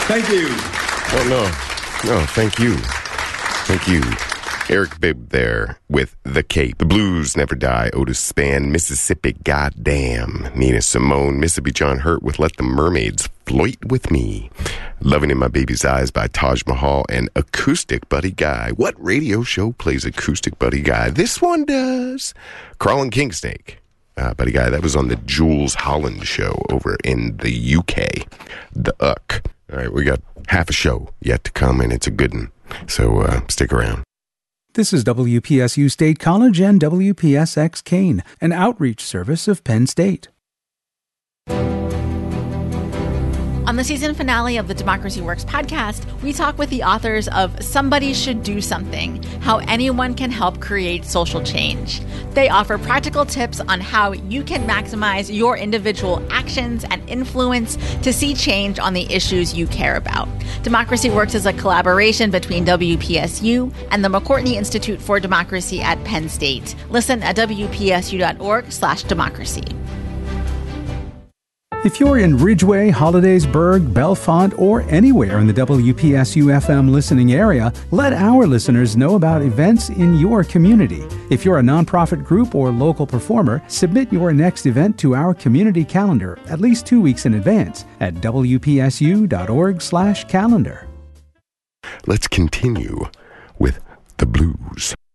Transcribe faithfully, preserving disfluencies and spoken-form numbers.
Thank you. Oh, no. No, thank you. Thank you. Eric Bibb there with The Cape. The Blues Never Die. Otis Spann. Mississippi Goddamn. Nina Simone. Mississippi John Hurt with Let the Mermaids Float With Me. Loving in My Baby's Eyes by Taj Mahal. And Acoustic Buddy Guy. What radio show plays Acoustic Buddy Guy? This one does. Crawling King Snake. Uh, buddy Guy, that was on the Jules Holland show over in the U K. The Uck. All right, we got half a show yet to come, and it's a good one. So uh, stick around. This is W P S U State College and W P S X Kane, an outreach service of Penn State. On the season finale of the Democracy Works podcast, we talk with the authors of Somebody Should Do Something, How Anyone Can Help Create Social Change. They offer practical tips on how you can maximize your individual actions and influence to see change on the issues you care about. Democracy Works is a collaboration between W P S U and the McCourtney Institute for Democracy at Penn State. Listen at W P S U dot org slash democracy. If you're in Ridgeway, Hollidaysburg, Bellefonte, or anywhere in the W P S U F M listening area, let our listeners know about events in your community. If you're a nonprofit group or local performer, submit your next event to our community calendar at least two weeks in advance at W P S U dot org slash calendar. Let's continue with the blues.